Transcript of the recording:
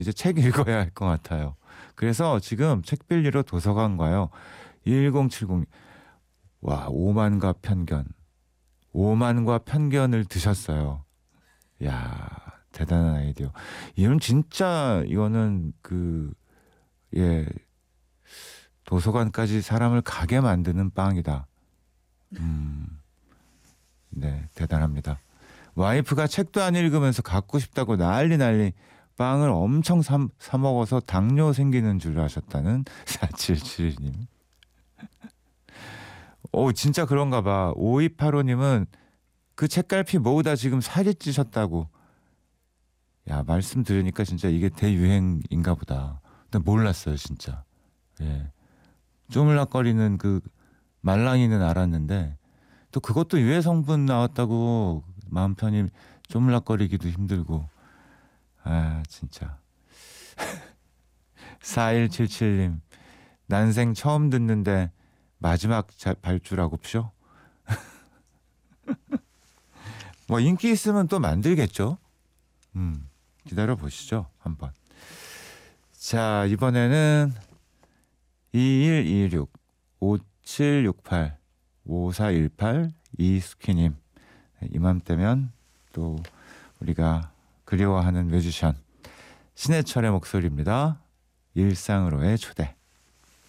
이제 책 읽어야 할 것 같아요. 그래서 지금 책 빌리러 도서관 가요. 1070. 와, 오만과 편견. 오만과 편견을 드셨어요. 야, 대단한 아이디어. 이건 진짜 이거는 예, 도서관까지 사람을 가게 만드는 빵이다. 네, 대단합니다. 와이프가 책도 안 읽으면서 갖고 싶다고 난리 빵을 엄청 사 먹어서 당뇨 생기는 줄 아셨다는 4771님. 진짜 그런가 봐. 5285님은 그 책갈피 모으다 지금 살이 찌셨다고. 야, 말씀 들으니까 진짜 이게 대유행인가 보다. 근데 몰랐어요, 진짜. 예. 쪼물락거리는 그 말랑이는 알았는데 또 그것도 유해 성분 나왔다고 마음 편히 쪼물락거리기도 힘들고. 아, 진짜. 4177님. 난생 처음 듣는데 마지막 발주라고쇼? 뭐 인기 있으면 또 만들겠죠. 기다려 보시죠, 한번. 자, 이번에는 2126 5768 5418 이수키님. 이맘때면 또 우리가 그리워하는 뮤지션 신해철의 목소리입니다. 일상으로의 초대.